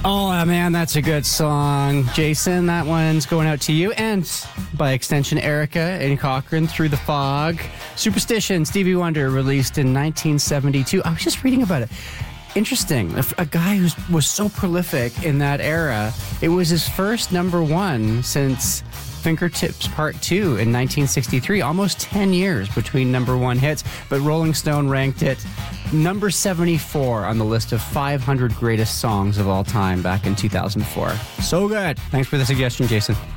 Oh, man, that's a good song. Jason, that one's going out to you. And by extension, Erica and Cochran, Through the Fog. Superstition, Stevie Wonder, released in 1972. I was just reading about it. Interesting. A guy who was so prolific in that era. It was his first number one since Fingertips Part 2 in 1963. Almost 10 years between number one hits. But Rolling Stone ranked it number 74 on the list of 500 greatest songs of all time back in 2004. So good. Thanks for the suggestion, Jason.